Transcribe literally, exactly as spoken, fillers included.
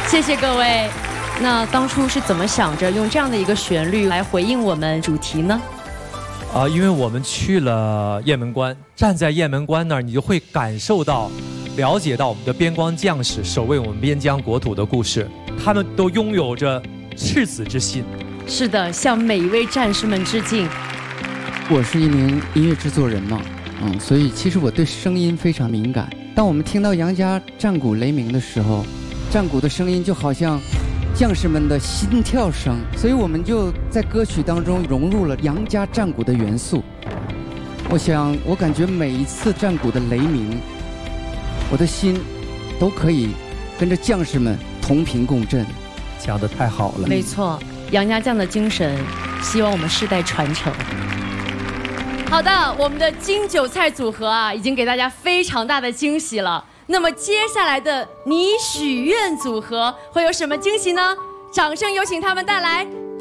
谢谢各位。那当初是怎么想着用这样的一个旋律来回应我们主题呢？ 啊、呃，因为我们去了雁门关，站在雁门关那儿，你就会感受到、了解到我们的边关将士守卫我们边疆国土的故事，他们都拥有着赤子之心。 是的，向每一位战士们致敬。 我是一名音乐制作人嘛，嗯，所以其实我对声音非常敏感。当我们听到杨家战鼓雷鸣的时候，战鼓的声音就好像将士们的心跳声，所以我们就在歌曲当中融入了杨家战鼓的元素。我想，我感觉每一次战鼓的雷鸣，我的心都可以跟着将士们同频共振。 讲得太好了， 没错，杨家将的精神，希望我们世代传承。好的，我们的金韭菜组合啊，已经给大家非常大的惊喜了。那么接下来的你许愿组合会有什么惊喜呢？掌声有请他们带来